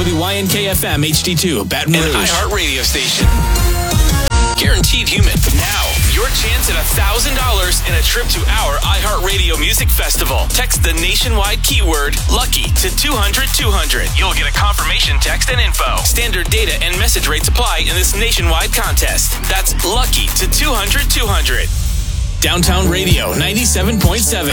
WYNK-FM HD2, Baton Rouge. An iHeart radio station. Guaranteed human. Now, your chance at $1,000 in a trip to our iHeartRadio Music Festival. Text the nationwide keyword LUCKY to 200-200. You'll get a confirmation text and info. Standard data and message rates apply in this nationwide contest. That's LUCKY to 200-200. Downtown Radio 97.7.